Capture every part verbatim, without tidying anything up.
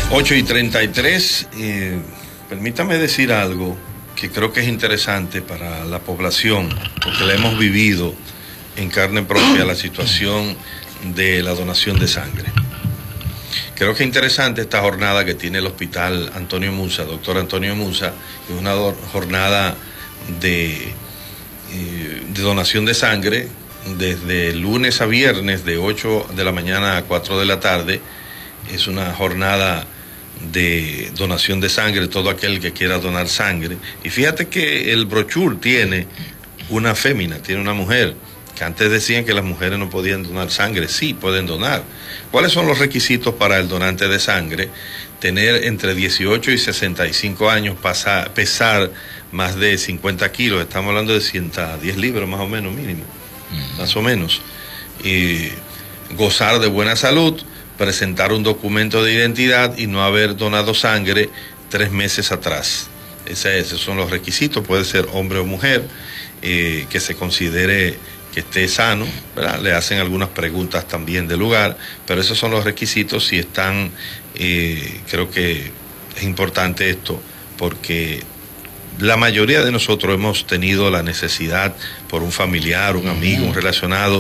ocho y treinta y tres, eh, permítame decir algo que creo que es interesante para la población, porque la hemos vivido en carne propia, la situación de la donación de sangre. Creo que es interesante esta jornada que tiene el Hospital Antonio Musa, doctor Antonio Musa, es una do- jornada de, eh, de donación de sangre desde lunes a viernes de ocho de la mañana a cuatro de la tarde. Es una jornada de donación de sangre, todo aquel que quiera donar sangre. Y fíjate que el brochure tiene una fémina, tiene una mujer, que antes decían que las mujeres no podían donar sangre. Sí, pueden donar. ¿Cuáles son los requisitos para el donante de sangre? Tener entre dieciocho y sesenta y cinco años, pasar, pesar más de cincuenta kilos, estamos hablando de ciento diez libras más o menos mínimo, mm. más o menos. Y gozar de buena salud, presentar un documento de identidad y no haber donado sangre tres meses atrás. Ese, esos son los requisitos, puede ser hombre o mujer, eh, que se considere que esté sano, ¿verdad? Le hacen algunas preguntas también de lugar, pero esos son los requisitos. Si están, eh, creo que es importante esto, porque la mayoría de nosotros hemos tenido la necesidad por un familiar, un amigo, un relacionado,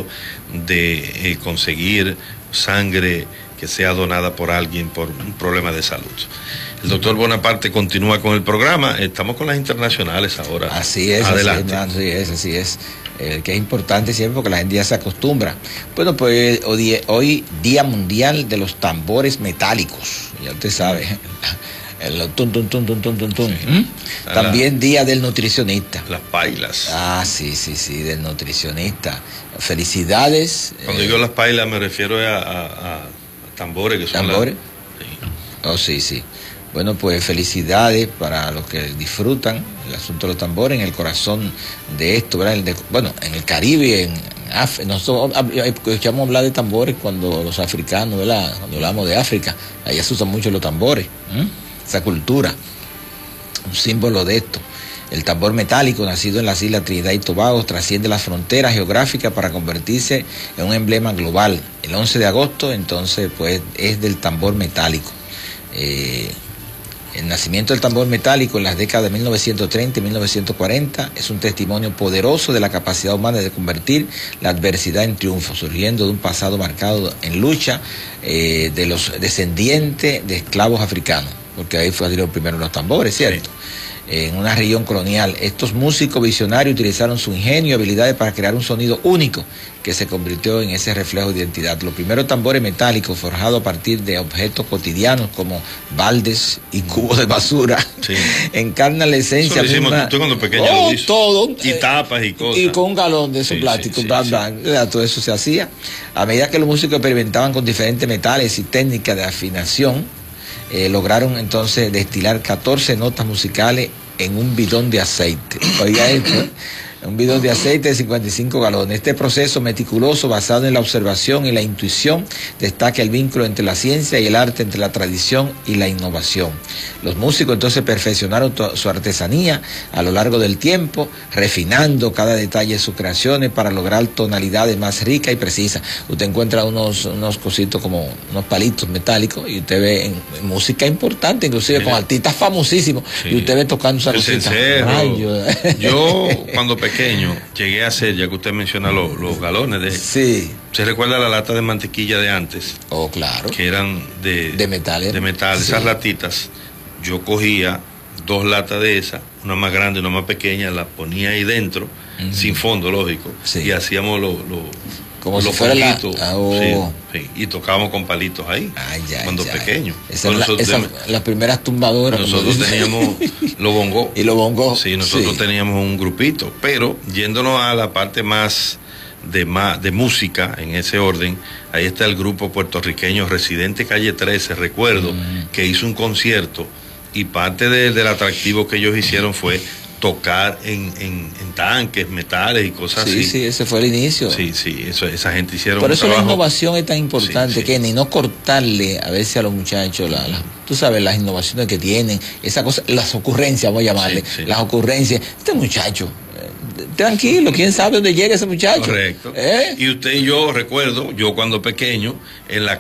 de eh, conseguir sangre que sea donada por alguien por un problema de salud. El doctor Bonaparte continúa con el programa. Estamos con las internacionales ahora. Así es, adelante. Así es, así es. Eh, que es importante siempre porque la gente ya se acostumbra. Bueno, pues hoy, hoy Día Mundial de los Tambores Metálicos. Ya usted sabe. El tun, tun, tun, tun, tun, tun, tun. Sí. ¿Mm? También la, Día del Nutricionista. Las pailas. Ah, sí, sí, sí, del nutricionista. Felicidades. Cuando eh, digo las pailas me refiero a, a, a tambores que son ¿Tambores? La... Sí. Oh, sí, sí. Bueno, pues felicidades para los que disfrutan el asunto de los tambores en el corazón de esto, ¿verdad? El de, bueno, en el Caribe, en África. Nosotros escuchamos hablar de tambores cuando los africanos, ¿verdad? Cuando hablamos de África, allá se usan mucho los tambores, ¿eh? Esa cultura, un símbolo de esto. El tambor metálico, nacido en las Islas Trinidad y Tobago, trasciende las fronteras geográficas para convertirse en un emblema global. El once de agosto, entonces, pues, es del tambor metálico. Eh, el nacimiento del tambor metálico en las décadas de mil novecientos treinta y mil novecientos cuarenta es un testimonio poderoso de la capacidad humana de convertir la adversidad en triunfo, surgiendo de un pasado marcado en lucha eh, de los descendientes de esclavos africanos, porque ahí fue primero los tambores, ¿cierto? Sí. En una región colonial. Estos músicos visionarios utilizaron su ingenio y habilidades para crear un sonido único que se convirtió en ese reflejo de identidad. Los primeros tambores metálicos forjados a partir de objetos cotidianos como baldes y cubos de basura, sí, encarnan la esencia misma. Tú cuando pequeño oh, lo hizo. Todo. Y tapas y cosas. Y con un galón de esos sí, plásticos, sí, sí, sí. Todo eso se hacía. A medida que los músicos experimentaban con diferentes metales y técnicas de afinación, Eh, lograron entonces destilar catorce notas musicales en un bidón de aceite. Oiga esto, ¿eh? Un bidón de aceite de cincuenta y cinco galones. Este proceso meticuloso, basado en la observación y la intuición, destaca el vínculo entre la ciencia y el arte, entre la tradición y la innovación. Los músicos entonces perfeccionaron su artesanía a lo largo del tiempo, refinando cada detalle de sus creaciones para lograr tonalidades más ricas y precisas. Usted encuentra unos, unos cositos como unos palitos metálicos y usted ve en, en música importante, inclusive sí, con artistas famosísimos, sí, y usted ve tocando esa cosita. Yo cuando pequeño llegué a hacer, ya que usted menciona los, los galones de... Sí. ¿Se recuerda la lata de mantequilla de antes? Oh, claro. Que eran de... De metal. ¿eh? De metal, sí, esas latitas. Yo cogía dos latas de esas, una más grande y una más pequeña, las ponía ahí dentro, uh-huh, sin fondo, lógico, sí, y hacíamos los... Lo, como los si fuera la... ah, oh. sí, sí, y tocábamos con palitos ahí, ay, ya, cuando ya. pequeños. Esa es la, esa, de, las primeras tumbadoras. Nosotros teníamos los bongos. Y los bongos. Sí, nosotros sí, teníamos un grupito, pero yéndonos a la parte más de, más de música, en ese orden, ahí está el grupo puertorriqueño Residente Calle trece, recuerdo, mm. que hizo un concierto, y parte de, del atractivo que ellos hicieron fue tocar en, en, en tanques, metales y cosas sí, así. Sí, sí, ese fue el inicio. Sí, sí, eso, esa gente hicieron Por un eso trabajo. La innovación es tan importante, sí, sí, que ni no cortarle a veces a los muchachos, la, la, tú sabes, las innovaciones que tienen, esa cosa, las ocurrencias, voy a llamarle, sí, sí, las ocurrencias. Este muchacho, eh, tranquilo, quién sabe dónde llega ese muchacho. Correcto. ¿Eh? Y usted y yo, recuerdo, yo cuando pequeño, en la